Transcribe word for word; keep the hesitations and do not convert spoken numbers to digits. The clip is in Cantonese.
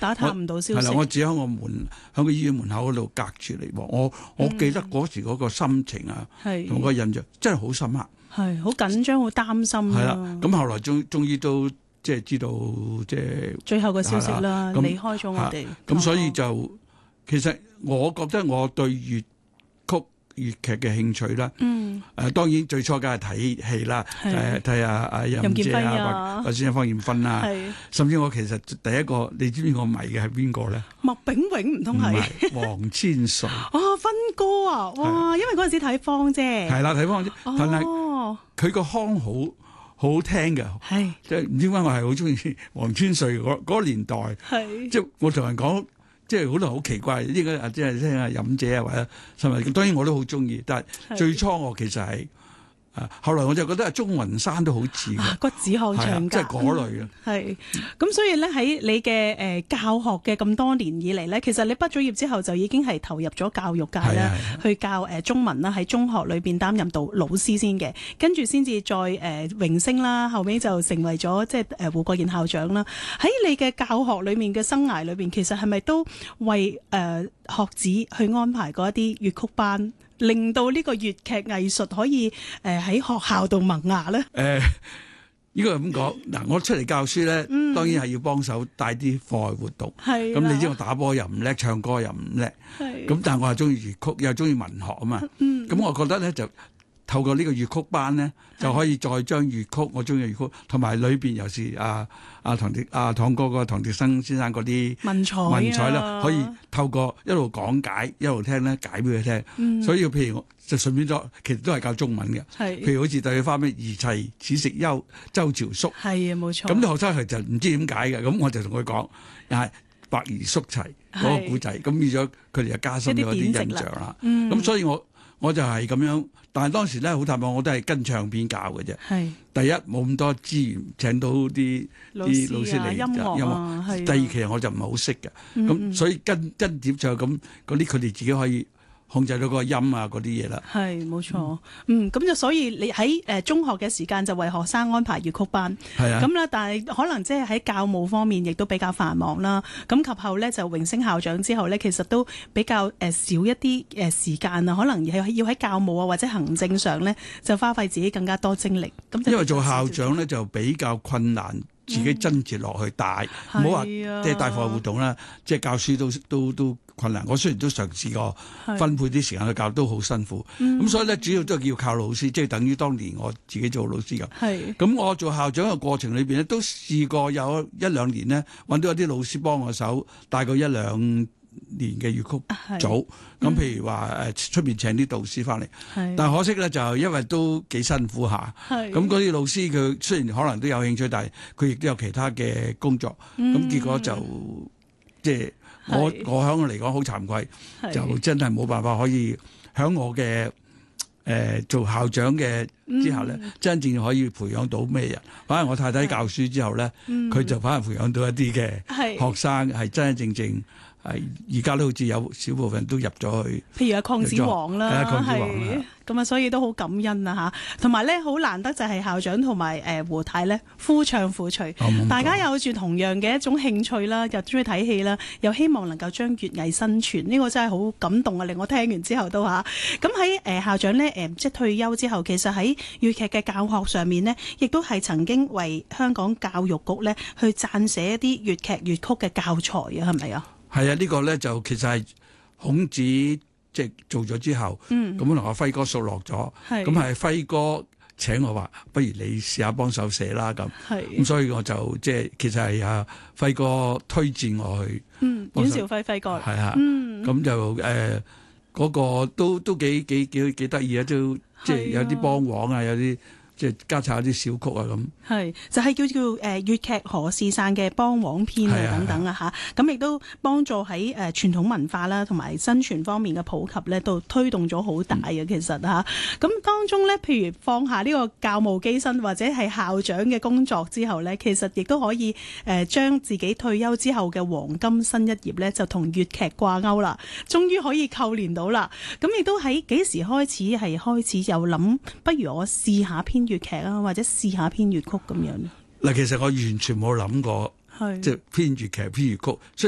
打探唔到消息。 係啦，我只喺我門喺個醫院門口嗰度隔住嚟喎。我我記得嗰時嗰個心情啊，同、嗯、個印象真係好深刻。 係好緊張，好擔心。 係啦，咁後來終終於都即係知道即係最後嘅消息啦，離開咗我哋。 咁所以就、哦、其實我覺得我對粵曲粵劇嘅興趣啦，嗯，誒、呃、當然最初梗係睇戲啦，誒睇下阿任姐啊，或者方艷芬啊，甚至我其實第一個你知唔知我迷嘅係邊個咧？ 麥炳榮唔通係黃千穗？ 哦，芬哥啊，哇！因為嗰陣時睇芳姐， 係啦睇芳姐，但係佢個腔好好好聽嘅，係即係唔知點解我係好中意黃千穗嗰嗰個年代，係即係我同人講。即係好多人好奇怪，應該啊，即係聽下任姐啊，或者甚至當然我都好中意，但係最初我其實係啊，後來我就覺得啊，鍾雲山都好似嘅骨子漢唱家， 即係嗰類啊。係咁，所以咧喺你嘅誒、呃、教學嘅咁多年以嚟咧，其實你畢咗業之後就已經係投入咗教育界啦，去教誒、呃、中文啦，喺中學裏邊擔任到老師先嘅，跟住先至再誒、呃、榮升啦，後尾就成為咗即係誒胡國賢校長啦。喺你嘅教學裏面嘅生涯裏邊，其實係咪都為誒、呃、學子去安排過一啲粵曲班？令到呢個粵劇藝術可以誒喺學校度萌芽咧？誒、呃， 應該係咁講嗱，我出嚟教書咧、嗯，當然係要幫手帶啲課外活動。係咁，你知我打波又唔叻，唱歌又唔叻。係咁，但係我係中意粵曲，又中意文學啊嘛。嗯，咁我覺得咧就透過呢個粵曲班咧，就可以再將粵曲，我中意粵曲，同埋裏邊又是啊啊唐迪啊唐哥哥唐迪生先生嗰啲文采文采啦，可以透過一路講解一路聽咧解俾佢聽、嗯。所以譬如我就順便咗，其實都係教中文嘅。係，譬如好似對佢翻咩二齊此食休周朝宿。係啊，冇錯。咁啲學生佢就唔知點解嘅，咁我就同佢講，又係白兒叔齊嗰個古仔，咁變咗佢哋就加深咗啲印象啦。咁、嗯、所以我我就係咁樣。但係當時咧好坦白，我都係跟唱片教嘅啫。係第一冇咁多資源請到啲啲老師嚟、啊、音樂、啊、音樂係、啊。第二其實我就唔係好識嘅，咁、嗯、所以跟跟碟就咁嗰啲佢哋自己可以控制到嗰個音啊嗰啲嘢啦。係冇錯，嗯咁就所以你喺誒中學嘅時間就為學生安排粵曲班。係啊。咁啦，但係可能即係喺教務方面亦都比較繁忙啦。咁及後咧就榮升校長之後咧，其實都比較誒少一啲誒時間啊，可能係要喺教務啊或者行政上咧就花費自己更加多精力。咁因為做校長咧就比較困難。自己真接落去帶，唔好話即係帶課外活動啦，即係教書都都都困難。我雖然都嘗試過分配啲時間去教，都好辛苦。咁、嗯、所以咧，主要都係要靠老師，即、就、係、是、等於當年我自己做老師咁。咁我做校長嘅過程裏邊咧，都試過有一兩年咧，揾到一啲老師幫我手帶過一兩年嘅粵曲組。咁、嗯、譬如話誒出邊請啲導師翻嚟，但係可惜咧就因為都幾辛苦下。咁嗰啲老師佢雖然可能都有興趣，但係佢亦都有其他嘅工作。咁、嗯、結果就即係我我喺我嚟講好慚愧，就真係冇辦法可以喺我嘅誒、呃、做校長嘅之下咧、嗯，真正可以培養到咩人？反而我太太教書之後咧，佢、嗯、就反而培養到一啲嘅學生係真真正正。係而家都好似有少部分都入咗去， 譬如阿鄺子皇啦，係咁啊，所以都好感恩啊吓，同埋咧好難得就係校長同埋誒胡太咧夫唱婦隨、哦，大家有住同樣嘅一種興趣啦，又中意睇戲啦，又希望能夠將粵藝生存，呢、這個真係好感動啊！令我聽完之後都吓，咁喺誒校長咧誒即係退休之後，其實喺粵劇嘅教學上面呢，亦都係曾經為香港教育局咧去撰寫一啲粵劇粵曲嘅教材啊，係咪啊？ 係啊，呢個咧就其實係孔子即係做咗之後，咁同阿輝哥熟落咗，咁係輝哥請我話，不如你試下幫手寫啦咁，咁所以我就即係其實係阿輝哥推薦我去， 嗯，阮兆輝輝哥， 係啊，咁、嗯、就誒嗰、呃那個都都幾幾幾幾得意啊，都即係有啲幫簧啊，有啲。即係加插一啲小曲啊咁，係就係、是、叫叫誒粵劇何氏散嘅幫簧篇啊等等啊嚇，咁亦都幫助喺誒傳統文化啦同埋新傳方面嘅普及咧，都推動咗好大嘅、嗯、其實嚇。咁當中咧，譬如放下呢個教務機身或者係校長嘅工作之後咧，其實亦都可以誒將自己退休之後嘅黃金新一頁咧，就同粵劇掛鈎啦，終於可以扣連到啦。咁亦都喺幾時開始係開始有諗，不如我試下編粵劇啊，或者試下編粵曲咁樣。 嗱，其實我完全冇諗過，即係編粵劇、編粵曲。